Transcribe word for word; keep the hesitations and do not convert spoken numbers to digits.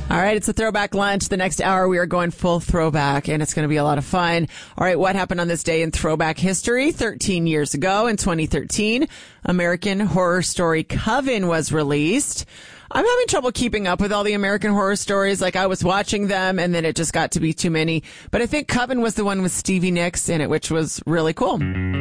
All right, it's a throwback lunch. The next hour, we are going full throwback, and it's going to be a lot of fun. All right, what happened on this day in throwback history? thirteen years ago, in twenty thirteen, American Horror Story Coven was released. I'm having trouble keeping up with all the American Horror Stories. Like, I was watching them, and then it just got to be too many. But I think Coven was the one with Stevie Nicks in it, which was really cool.